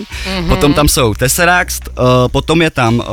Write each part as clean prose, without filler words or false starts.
Potom tam jsou Tesseract, potom je tam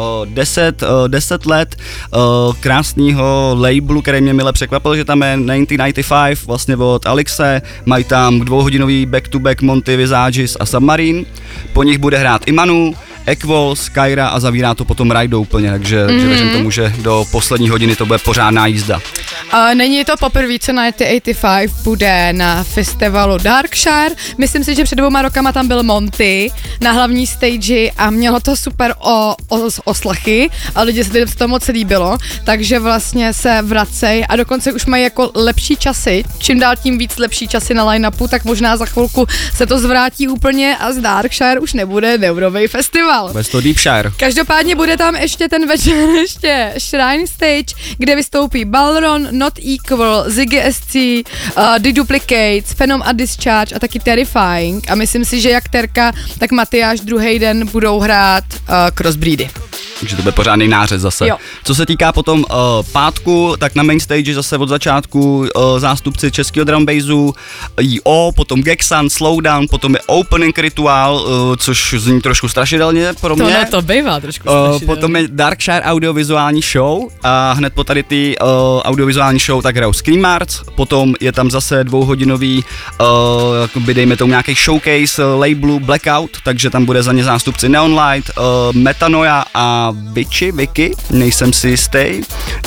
10 let krásného labelu, který mě mile překvapil, že tam je 1995 vlastně od Alixe, mají tam 2hodinový back-to-back Monty, Visages a Submarine, po nich bude hrát Imanu, Equals, Kyra a zavírá to potom Raido úplně, takže věřím tomu, že do poslední hodiny to bude pořádná jízda. Není to poprvé, co 1985 bude na festivalu Darkshire. Myslím si, že před 2 rokama tam byl Monty na hlavní stage a mělo to super oslechy a lidi se to moc líbilo, takže vlastně se vracej a dokonce už mají jako lepší časy, čím dál tím víc lepší časy na line-upu, tak možná za chvilku se to zvrátí úplně a z Darkshire už nebude neurovej festival. Bez to Deepshire. Každopádně bude tam ještě ten večer ještě Shrine Stage, kde vystoupí Balron, Not Equal, Ziggy SC, The Duplicates, Phenom a Discharge a taky Terrifying. A myslím si, že jak Terka, tak Matyáš druhý den budou hrát Crossbreedy. Takže to bude pořádný nářez zase. Jo. Co se týká potom pátku, tak na main stage zase od začátku zástupci českého drumbassu, I.O., potom Geksan, Slowdown, potom je Opening Ritual, což zní trošku strašidelně pro mě. To bývá trošku strašidelně. Potom je Darkshire audiovizuální show a hned po tady ty audiovizuální show tak hrajou Scream Arts, potom je tam zase 2hodinový, jakoby dejme tomu nějaký showcase labelu Blackout, takže tam bude za ně zástupci Neon Light, Metanoia a Vicky, nejsem si jistý.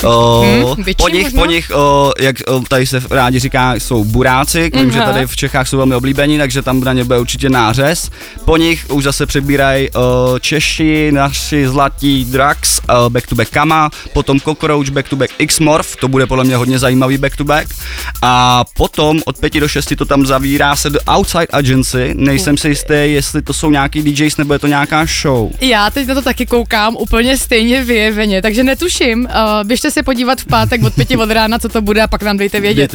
Po nich, jak tady se rádi říká, jsou buráci, vím, že tady v Čechách jsou velmi oblíbení, takže tam na ně bude určitě nářez. Po nich už zase přebírají Češi, naši zlatí Drax, back to back Kama, potom Cockroach, back to back X-Morph, to bude podle mě hodně zajímavý back to back. A potom od 5 do 6 to tam zavírá se do Outside Agency, nejsem si jistý, jestli to jsou nějaký DJs nebo je to nějaká show. Já teď na to taky koukám úplně stejně vyjeveně, takže netuším. Běžte se podívat v pátek od 5 od rána, co to bude a pak nám dejte vědět.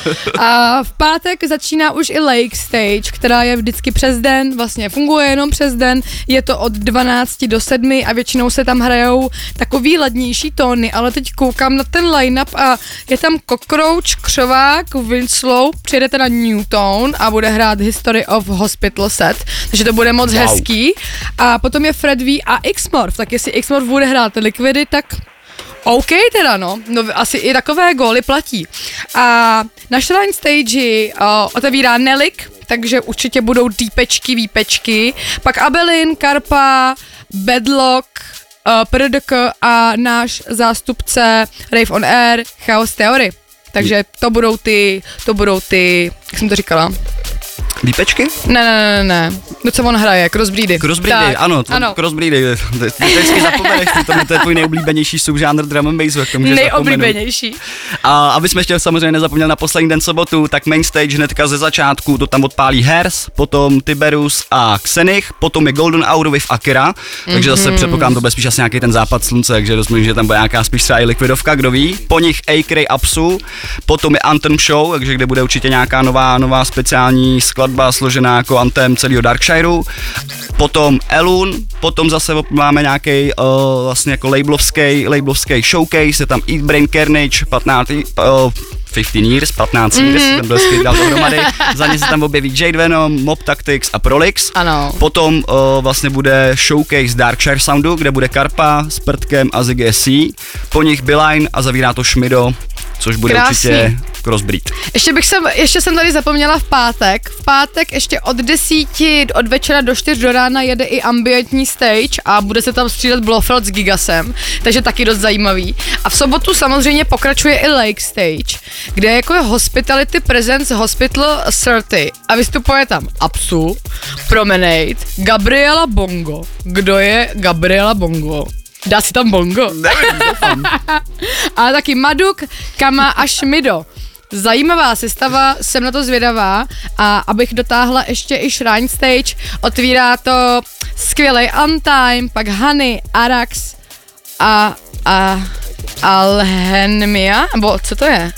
A v pátek začíná už i Lake Stage, která je vždycky přes den, vlastně funguje jenom přes den, je to od 12 do 7 a většinou se tam hrajou takový ladnější tóny, ale teď koukám na ten line-up a je tam Cockroach, Křovák, Winslow, přijede teda Newton a bude hrát History of Hospital set, takže to bude moc hezký. A potom je Fred V a X-Morph, tak jestli X-Morph bude hrát Liquidy, tak OK teda no asi i takové góly platí. A na Shrine Stage otevírá Nelik, takže určitě budou dýpečky, výpečky, pak Abelin, Karpa, Bedlock, PRDK a náš zástupce Rave on Air, Chaos Theory. Takže to budou ty, jak jsem to říkala? Výpečky? Ne. No co on hraje? Crossbreedy. Crossbreedy, ano. Crossbreedy. Ty vždycky zapomeneš, to je tvůj nejoblíbenější subžánr drum and bassu, jak to můžeš nejoblíbenější. A aby jsme ještě samozřejmě nezapomněli na poslední den sobotu, tak main stage hnedka ze začátku to tam odpálí Hers, potom Tiberius a Xenich, potom je Golden Hour with Akira, takže zase předpokládám, to bude spíš asi nějaký ten západ slunce, takže rozumím, že tam bude nějaká spíš třeba i likvidovka, kdo ví. Po nich A-Cray Upsu, potom je Anthem Show, takže kde bude určitě nějaká nová speciální skladba složená jako anthem celého Darkshireu, potom Elun, potom zase máme nějaký vlastně jako labelovský showcase, je tam Eat Brain Carnage, 15 years, ten byl skvělý, dal dohromady, za ně se tam objeví Jade Venom, Mob Tactics a Prolix. Ano. Potom vlastně bude showcase Darkshire Soundu, kde bude Karpa s Prtkem a Ziggy SC, po nich Beeline a zavírá to Šmido, což bude určitě Crossbreed. Ještě jsem tady zapomněla v pátek ještě od večera do 4 do rána jede i ambientní stage a bude se tam střílet Blofeld s Gigasem, takže taky dost zajímavý. A v sobotu samozřejmě pokračuje i Lake Stage, kde jako je Hospitality Presents Hospital 30 a vystupuje tam Absu, Promenade, Gabriela Bongo. Kdo je Gabriela Bongo? Dá si tam bongo? Nevím, doufám. A taky Maduk, Kama a Šmido. Zajímavá sestava, jsem na to zvědavá a abych dotáhla ještě i Shrine Stage, otvírá to skvělej Untime, pak Honey, Arax a Alhenmia, nebo co to je?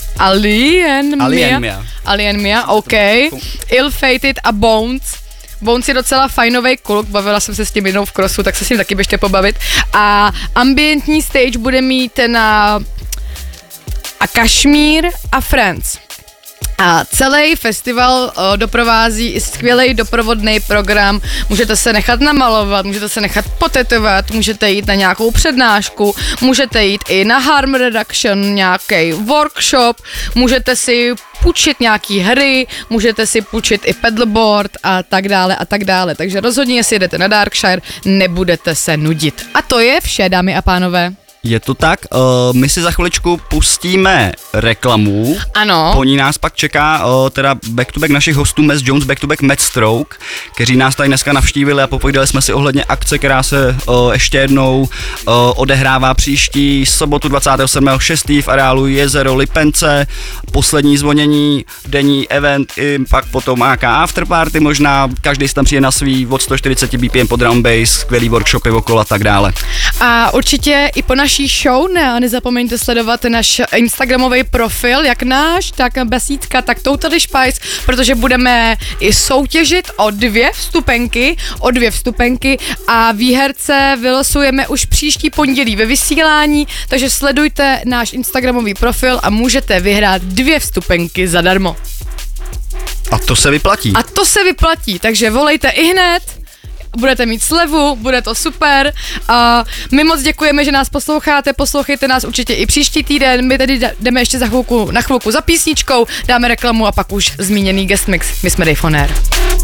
Alienmia, OK. Ill-Fated a Bones. Bones je docela fajnovej kluk, bavila jsem se s tím jednou v crossu, tak se s ním taky běžte pobavit. A ambientní stage bude mít a Kashmir a Friends. A celý festival doprovází i skvělý doprovodný program. Můžete se nechat namalovat, můžete se nechat potetovat, můžete jít na nějakou přednášku, můžete jít i na harm reduction, nějaký workshop, můžete si půjčit nějaký hry, můžete si půjčit i paddleboard a tak dále a tak dále. Takže rozhodně, jestli jedete na Darkshire, nebudete se nudit. A to je vše, dámy a pánové. Je to tak, my si za chviličku pustíme reklamu. Ano. Po ní nás pak čeká teda back to back našich hostů Mass Jones, back to back Matt Stroke, kteří nás tady dneska navštívili a popovídali jsme si ohledně akce, která se ještě jednou odehrává příští sobotu 27.6. v areálu Jezero Lipence. Poslední zvonění, denní event, i pak potom nějaká afterparty možná, každý si tam přijde na svý od 140 BPM po drum bass, skvělý workshopy okolo a tak dále. A určitě i po naší show nezapomeňte sledovat náš instagramový profil, jak náš, tak Besídka, tak Totally Spice, protože budeme i soutěžit o 2 vstupenky a výherce vylosujeme už příští pondělí ve vysílání, takže sledujte náš instagramový profil a můžete vyhrát 2 vstupenky zadarmo. A to se vyplatí. Takže volejte ihned, budete mít slevu, bude to super. A my moc děkujeme, že nás poslouchejte nás určitě i příští týden. My tady jdeme ještě na chvilku za písničkou, dáme reklamu a pak už zmíněný guest mix. My jsme Dave On Air.